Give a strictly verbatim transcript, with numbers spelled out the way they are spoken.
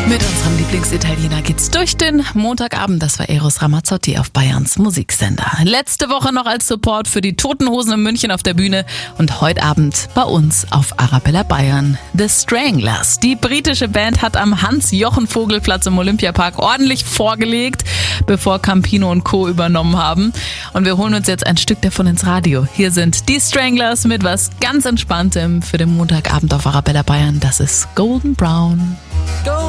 Mit unserem Lieblingsitaliener geht's durch den Montagabend. Das war Eros Ramazzotti auf Bayerns Musiksender. Letzte Woche noch als Support für die Toten Hosen in München auf der Bühne und heute Abend bei uns auf Arabella Bayern. The Stranglers. Die britische Band hat am Hans-Jochen-Vogel-Platz im Olympiapark ordentlich vorgelegt, bevor Campino und Co. übernommen haben. Und wir holen uns jetzt ein Stück davon ins Radio. Hier sind die Stranglers mit was ganz Entspanntem für den Montagabend auf Arabella Bayern. Das ist Golden Brown.